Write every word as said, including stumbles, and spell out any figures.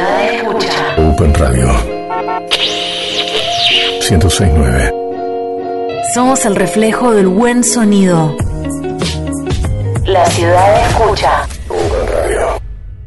ciudad escucha. Open Radio ciento seis punto nueve. Somos el reflejo del buen sonido. La ciudad escucha.